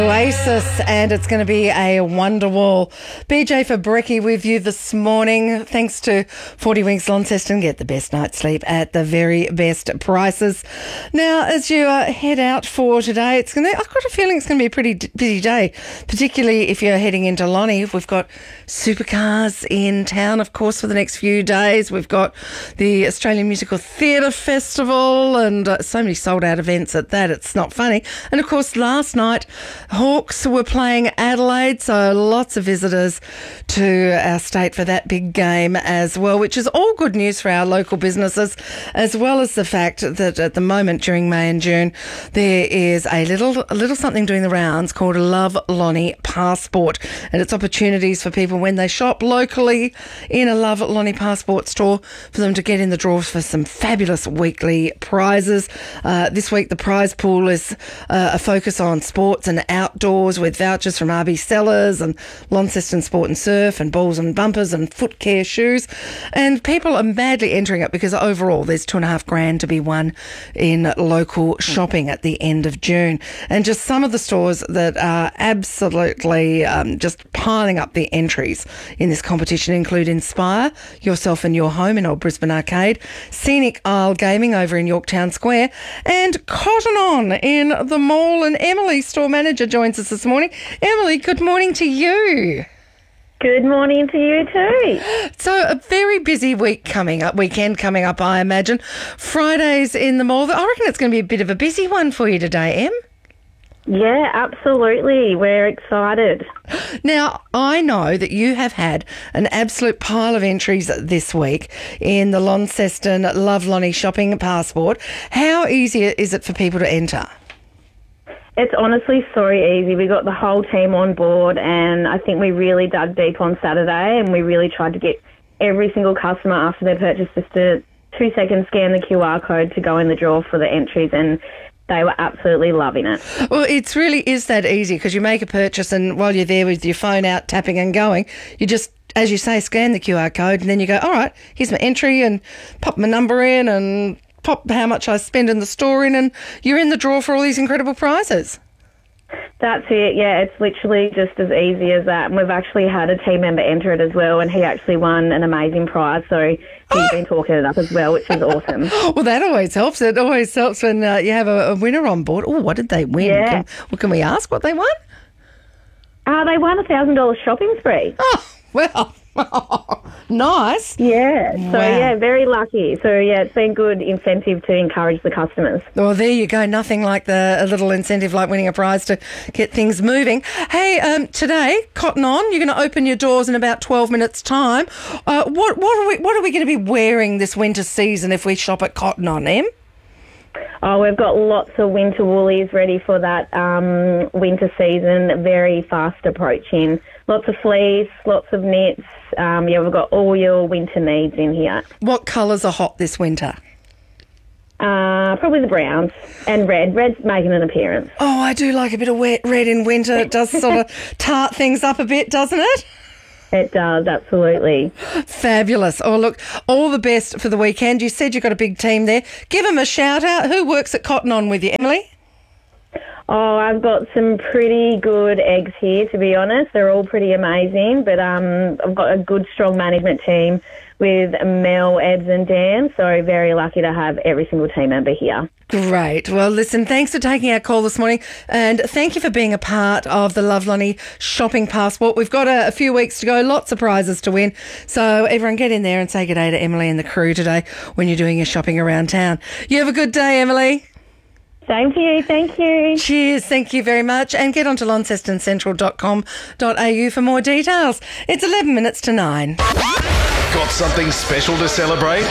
Oasis, and it's going to be a Wonderwall. BJ Fabricki with you this morning. Thanks to 40 Winks Launceston. Get the best night's sleep at the very best prices. Now, as you head out for today, I've got a feeling it's going to be a pretty busy day, particularly if you're heading into Lonnie. We've got supercars in town, of course, for the next few days. We've got the Australian Musical Theatre Festival and so many sold-out events at that. It's not funny. And, of course, last night, Hawks were playing Adelaide, so lots of visitors to our state for that big game as well, which is all good news for our local businesses, as well as the fact that at the moment during May and June there is a little something doing the rounds called Love Lonnie Passport, and it's opportunities for people when they shop locally in a Love Lonnie Passport store for them to get in the draws for some fabulous weekly prizes. This week the prize pool is a focus on sports and outdoors with vouchers from RB Sellers and Launceston Sport and Surf and balls and bumpers and foot care shoes. And people are madly entering it because overall there's $2,500 to be won in local shopping at the end of June. And just some of the stores that are absolutely just piling up the entries in this competition include Inspire, Yourself and Your Home in Old Brisbane Arcade, Scenic Isle Gaming over in Yorktown Square, and Cotton On in the mall. And Emily, store manager, joins us this morning. Emily, good morning to you. Good morning to you too. So a very busy weekend coming up, I imagine. Fridays in the mall. I reckon it's going to be a bit of a busy one for you today, Em. Yeah, absolutely. We're excited. Now, I know that you have had an absolute pile of entries this week in the Launceston Love Lonnie Shopping Passport. How easy is it for people to enter? It's honestly so easy. We got the whole team on board, and I think we really dug deep on Saturday, and we really tried to get every single customer after their purchase just to 2 seconds scan the QR code to go in the draw for the entries, and they were absolutely loving it. Well, it really is that easy because you make a purchase and while you're there with your phone out, tapping and going, you just, as you say, scan the QR code and then you go, all right, here's my entry, and pop my number in and pop how much I spend in the store in, and you're in the draw for all these incredible prizes. That's it, yeah. It's literally just as easy as that. And we've actually had a team member enter it as well, and he actually won an amazing prize, so he's been talking it up as well, which is awesome. Well, that always helps. It always helps when you have a winner on board. Oh, what did they win? Yeah. Can we ask what they won? They won a $1,000 shopping spree. Oh, well, nice. Yeah, so wow. Yeah, very lucky. So yeah, it's been good incentive to encourage the customers. Well, there you go. Nothing like a little incentive like winning a prize to get things moving. Hey, today, Cotton On, you're going to open your doors in about 12 minutes' time. What are we going to be wearing this winter season if we shop at Cotton On, Em? Oh, we've got lots of winter woolies ready for that winter season, very fast approaching. Lots of fleece, lots of knits. We've got all your winter needs in here. What colours are hot this winter? Probably the browns and red. Red's making an appearance. Oh, I do like a bit of wet red in winter. It does sort of tart things up a bit, doesn't it? It does, absolutely. Fabulous. Oh, look, all the best for the weekend. You said you've got a big team there. Give them a shout out. Who works at Cotton On with you, Emily? Oh, I've got some pretty good eggs here, to be honest. They're all pretty amazing, but I've got a good, strong management team with Mel, Eds and Dan, so very lucky to have every single team member here. Great. Well, listen, thanks for taking our call this morning, and thank you for being a part of the Love Lonnie Shopping Passport. We've got a few weeks to go, lots of prizes to win, so everyone get in there and say good day to Emily and the crew today when you're doing your shopping around town. You have a good day, Emily. Same to you. Thank you. Cheers. Thank you very much. And get onto launcestoncentral.com.au for more details. It's 11 minutes to 9. Got something special to celebrate?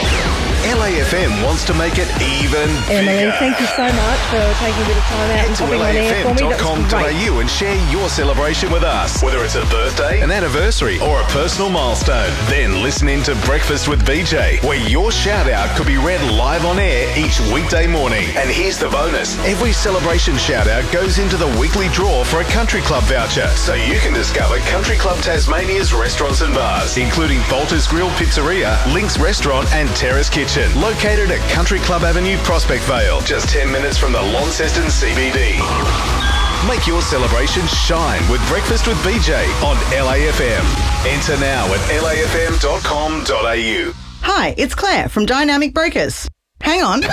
LAFM wants to make it even Emily, bigger. thank you so much for taking a bit of time out Head and to popping on air for me. That was great. lafm.com.au and share your celebration with us. Whether it's a birthday, an anniversary, or a personal milestone. Then listen in to Breakfast with BJ, where your shout out could be read live on air each weekday morning. And here's the bonus. Every celebration shout out goes into the weekly draw for a Country Club voucher, so you can discover Country Club Tasmania's restaurants and bars, including Bolter's Grill Pizzeria, Link's Restaurant and Terrace Kitchen, located at Country Club Avenue, Prospect Vale, just 10 minutes from the Launceston CBD. Make your celebration shine with Breakfast with BJ on LAFM. Enter now at lafm.com.au. Hi, it's Claire from Dynamic Brokers. Hang on.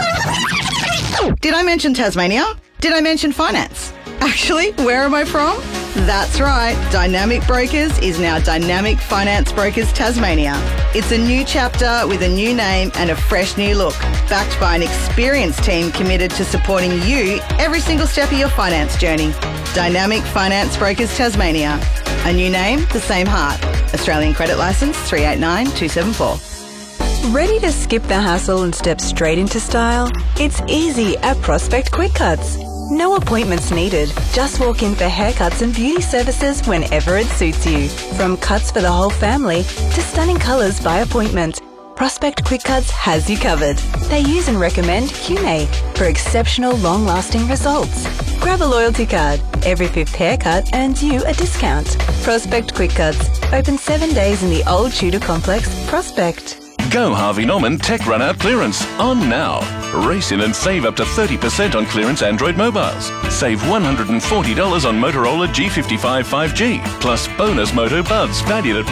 Did I mention Tasmania? Did I mention finance? Actually, where am I from? That's right, Dynamic Brokers is now Dynamic Finance Brokers Tasmania. It's a new chapter with a new name and a fresh new look, backed by an experienced team committed to supporting you every single step of your finance journey. Dynamic Finance Brokers Tasmania. A new name, the same heart. Australian Credit Licence 389274. Ready to skip the hassle and step straight into style? It's easy at Prospect Quick Cuts. No appointments needed. Just walk in for haircuts and beauty services whenever it suits you. From cuts for the whole family to stunning colours by appointment, Prospect Quick Cuts has you covered. They use and recommend Humay for exceptional long-lasting results. Grab a loyalty card. Every 5th haircut earns you a discount. Prospect Quick Cuts. Open 7 days in the Old Tudor Complex, Prospect. Go Harvey Norman Tech Run Out Clearance on now. Race in and save up to 30% on clearance Android mobiles. Save $140 on Motorola G55 5G, plus bonus Moto Buds valued at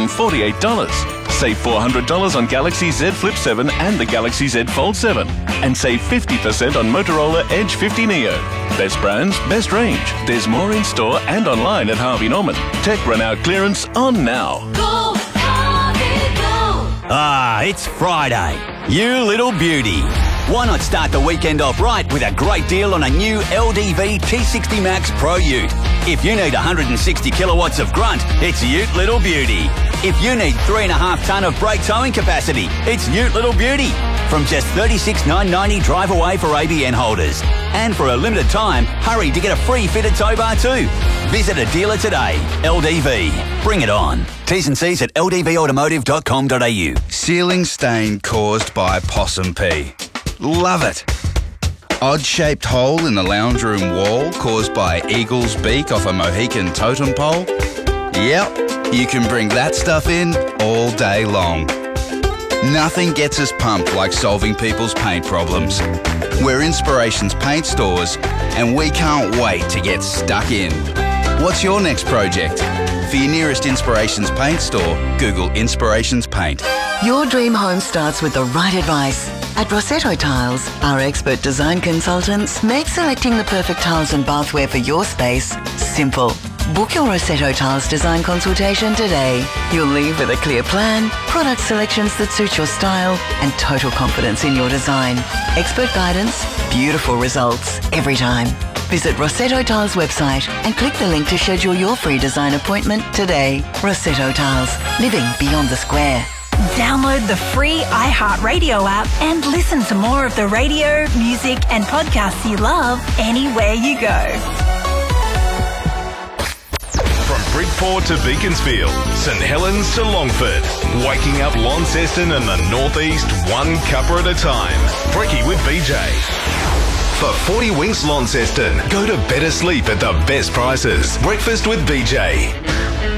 $148. Save $400 on Galaxy Z Flip 7 and the Galaxy Z Fold 7. And save 50% on Motorola Edge 50 Neo. Best brands, best range. There's more in store and online at Harvey Norman. Tech Run Out Clearance on now. Go, Harvey, go! Ah, it's Friday. You little beauty. Why not start the weekend off right with a great deal on a new LDV T60 Max Pro Ute? If you need 160 kilowatts of grunt, it's Ute Little Beauty. If you need 3.5 tonne of brake towing capacity, it's Ute Little Beauty. From just $36,990 drive away for ABN holders. And for a limited time, hurry to get a free fitted tow bar too. Visit a dealer today. LDV. Bring it on. T's and C's at ldvautomotive.com.au. Ceiling stain caused by possum pee. Love it. Odd-shaped hole in the lounge room wall caused by eagle's beak off a Mohican totem pole. Yep, you can bring that stuff in all day long. Nothing gets us pumped like solving people's paint problems. We're Inspirations Paint Stores, and we can't wait to get stuck in. What's your next project? For your nearest Inspirations Paint store, Google Inspirations Paint. Your dream home starts with the right advice. At Rossetto Tiles, our expert design consultants make selecting the perfect tiles and bathware for your space simple. Book your Rossetto Tiles design consultation today. You'll leave with a clear plan, product selections that suit your style, and total confidence in your design. Expert guidance, beautiful results every time. Visit Rossetto Tiles website and click the link to schedule your free design appointment today. Rossetto Tiles, living beyond the square. Download the free iHeartRadio app and listen to more of the radio, music and podcasts you love anywhere you go. From Bridport to Beaconsfield, St Helens to Longford, waking up Launceston and the Northeast one cuppa at a time. Brekkie with BJ. For 40 Winks Launceston, go to better sleep at the best prices. Breakfast with BJ.